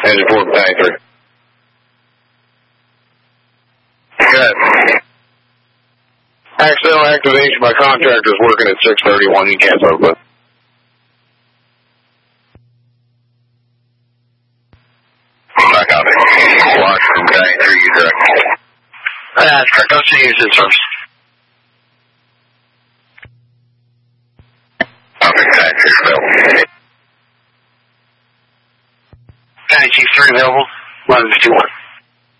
Engine 4, battalion 3. Good. Accidental activation by contractors working at 631. You can't talk about. Back out there. Watch from battalion 3, you direct. That's correct. I'll see you in service. Okay, battalion 3 available. Battalion Chief 3 available. 1151.